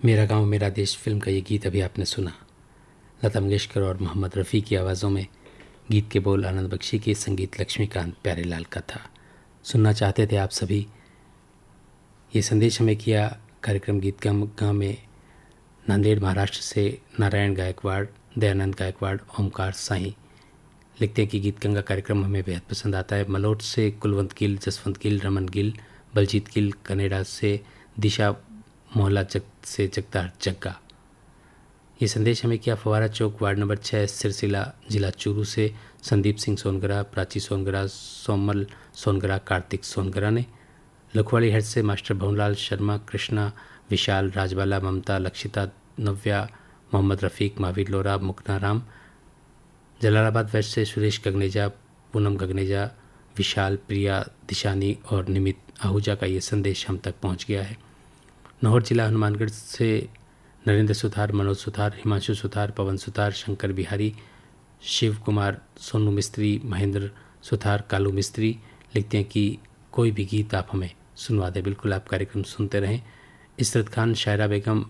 मेरा गांव मेरा देश फिल्म का ये गीत अभी आपने सुना। लता मंगेशकर और मोहम्मद रफ़ी की आवाज़ों में गीत के बोल आनंद बख्शी के, संगीत लक्ष्मीकांत प्यारेलाल का था। सुनना चाहते थे आप सभी। ये संदेश हमें किया कार्यक्रम गीत गाँव में नांदेड़ महाराष्ट्र से नारायण गायकवाड़, दयानंद गायकवाड़, ओमकार साईं लिखते हैं कि गीत गंगा कार्यक्रम हमें बेहद पसंद आता है। मलोट से कुलवंत गिल, जसवंत गिल, रमन गिल, बलजीत गिल, कनेडा से दिशा, मोहल्ला से जगदार जग्गा। ये संदेश हमें किया फवारा चौक वार्ड नंबर 6 सिरसिला जिला चूरू से संदीप सिंह सोनगरा, प्राची सोनगरा, सोमल सोनगरा, कार्तिक सोनगरा ने। लखवाड़ी हेड से मास्टर भवनलाल शर्मा, कृष्णा, विशाल, राजबाला, ममता, लक्षिता, नव्या, मोहम्मद रफ़ीक, महावीर लोरा, मुक्नाराम। जलालाबाद वेस्ट से सुरेश गगनेजा, पूनम गगनेजा, विशाल, प्रिया, दिशानी और निमित आहूजा का ये संदेश हम तक पहुंच गया है। नौहर जिला हनुमानगढ़ से नरेंद्र सुथार, मनोज सुथार, हिमांशु सुथार, पवन सुथार, शंकर बिहारी, शिव कुमार, सोनू मिस्त्री, महेंद्र सुथार, कालू मिस्त्री लिखते हैं कि कोई भी गीत आप हमें सुनवा दें। बिल्कुल आप कार्यक्रम सुनते रहें। इसरत खान, शायरा बेगम,